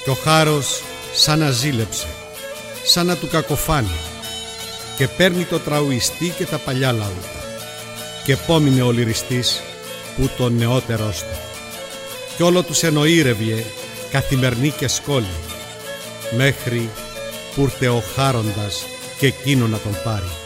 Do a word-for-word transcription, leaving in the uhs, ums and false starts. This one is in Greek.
Κι ο χάρος σαν να ζήλεψε, σαν να του κακοφάνει, και παίρνει το τραουιστή και τα παλιά λαούτα, και πόμινε ο λυριστής που τον νεότερός του, κι όλο τους εννοήρευε καθημερινή και σκόλη, μέχρι που ήρθε ο χάροντας και εκείνο να τον πάρει.